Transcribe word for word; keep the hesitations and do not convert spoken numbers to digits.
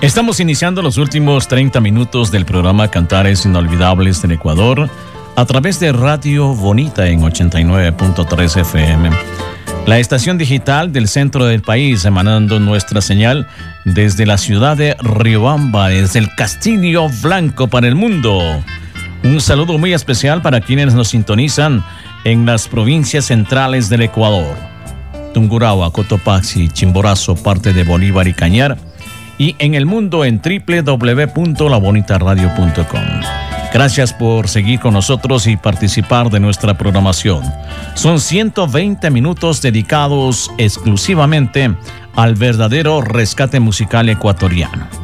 Estamos iniciando los últimos treinta minutos del programa Cantares Inolvidables del Ecuador a través de Radio Bonita en ochenta y nueve punto tres F M. La estación digital del centro del país, emanando nuestra señal desde la ciudad de Riobamba, desde el Castillo Blanco para el mundo. Un saludo muy especial para quienes nos sintonizan en las provincias centrales del Ecuador: Tungurahua, Cotopaxi, Chimborazo, parte de Bolívar y Cañar, y en el mundo en doble u doble u doble u punto la bonita radio punto com. Gracias por seguir con nosotros y participar de nuestra programación. Son ciento veinte minutos dedicados exclusivamente al verdadero rescate musical ecuatoriano.